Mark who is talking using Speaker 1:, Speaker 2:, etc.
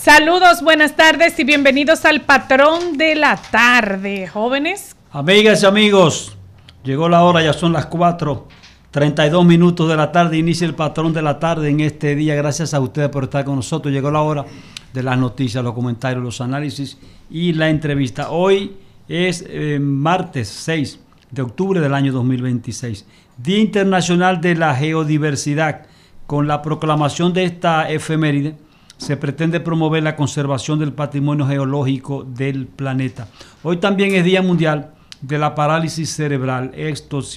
Speaker 1: Saludos, buenas tardes y bienvenidos al Patrón de la Tarde, jóvenes.
Speaker 2: Amigas y amigos, llegó la hora, ya son las 4:32 de la tarde, inicia el Patrón de la Tarde en este día. Gracias a ustedes por estar con nosotros. Llegó la hora de las noticias, los comentarios, los análisis y la entrevista. Hoy es martes 6 de octubre del año 2026, Día Internacional de la Geodiversidad. Con la proclamación de esta efeméride, se pretende promover la conservación del patrimonio geológico del planeta. Hoy también es Día Mundial de la Parálisis Cerebral. Esto